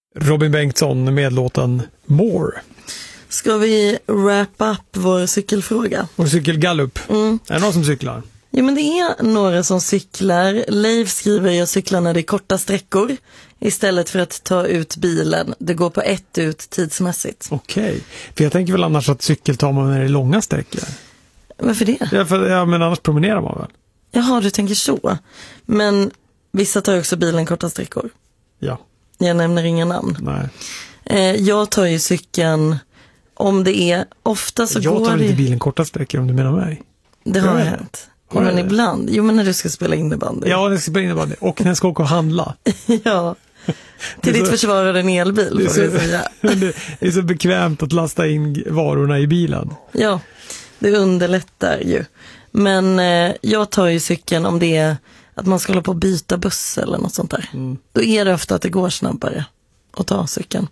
Robin Bengtsson med låten More. Ska vi wrap up vår cykelfråga? Vår cykelgallup. Är det någon som cyklar? Ja, men det är några som cyklar. Leif skriver, jag cyklar när det är korta sträckor istället för att ta ut bilen. Det går på ett ut tidsmässigt. Okej. För jag tänker väl annars att cykel tar man när det är långa sträckor. Varför det? Men annars promenerar man väl? Jaha, du tänker så. Men vissa tar också bilen korta sträckor. Ja. Jag nämner inga namn. Nej. Jag tar ju cykeln om det är ofta så jag går tar det... inte bilen korta sträckor om du menar mig. Det har hänt. Har men det? ibland. Jo, men när du ska spela innebandy. Ja, när jag ska spela innebandy. Och när jag ska åka och handla. Ja. Till ditt försvar av en elbil, får du säga. Det är så bekvämt att lasta in varorna i bilen. Ja, det underlättar ju. Men jag tar ju cykeln om det är att man ska hålla på att byta buss eller något sånt där. Då är det ofta att det går snabbare att ta cykeln.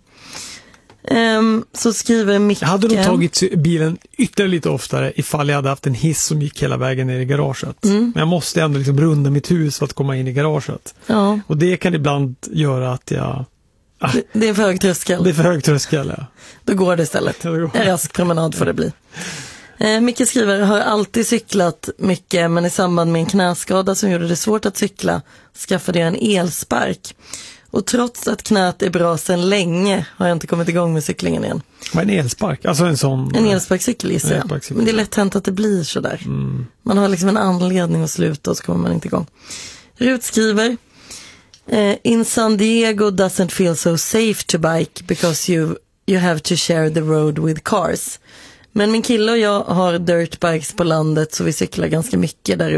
Så skriver Micke... Jag hade nog tagit bilen ytterligare lite oftare ifall jag hade haft en hiss som gick hela vägen ner i garaget. Men jag måste ändå liksom runda mitt hus för att komma in i garaget. Ja. Och det kan ibland göra att jag... Det är för hög tröskel. Det är för hög tröskel, ja. Då går det istället. En rask promenad får det bli. Micke skriver, har alltid cyklat mycket, men i samband med en knäskada som gjorde det svårt att cykla skaffade jag en elspark. Och trots att knät är bra sedan länge har jag inte kommit igång med cyklingen igen. Vad är en elspark? Alltså en sån... En elsparkcykel gissar jag. Men det är lätt hänt att det blir sådär. Man har liksom en anledning att sluta och så kommer man inte igång. Rut skriver, in San Diego doesn't feel so safe to bike because you have to share the road with cars. Men min kille och jag har dirtbikes på landet så vi cyklar ganska mycket där